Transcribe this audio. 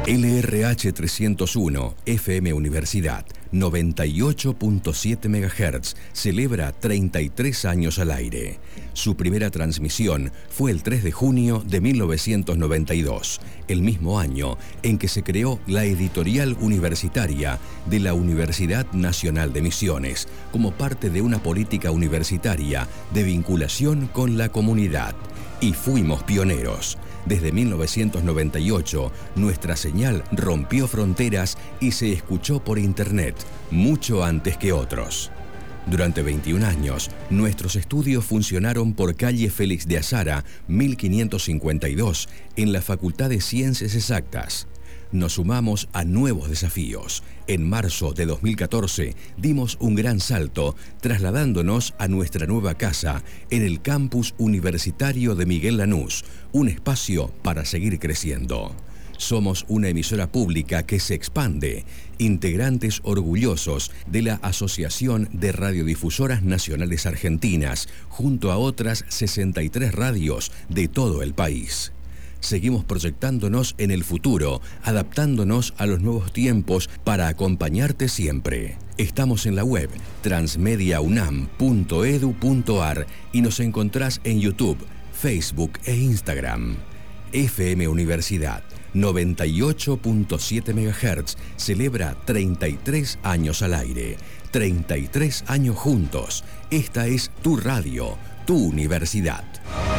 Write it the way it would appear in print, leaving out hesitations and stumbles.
LRH 301 FM Universidad 98.7 MHz celebra 33 años al aire. Su primera transmisión fue el 3 de junio de 1992, el mismo año en que se creó la editorial universitaria de la Universidad Nacional de Misiones, como parte de una política universitaria de vinculación con la comunidad. Y fuimos pioneros. Desde 1998, nuestra señal rompió fronteras y se escuchó por Internet, mucho antes que otros. Durante 21 años, nuestros estudios funcionaron por calle Félix de Azara, 1552, en la Facultad de Ciencias Exactas. Nos sumamos a nuevos desafíos. En marzo de 2014 dimos un gran salto, trasladándonos a nuestra nueva casa en el campus universitario de Miguel Lanús, un espacio para seguir creciendo. Somos una emisora pública que se expande, integrantes orgullosos de la Asociación de Radiodifusoras Nacionales Argentinas, junto a otras 63 radios de todo el país. Seguimos proyectándonos en el futuro, adaptándonos a los nuevos tiempos para acompañarte siempre. Estamos en la web transmediaunam.edu.ar y nos encontrás en YouTube, Facebook e Instagram. FM Universidad 98.7 MHz celebra 33 años al aire. 33 años juntos. Esta es tu radio, tu universidad.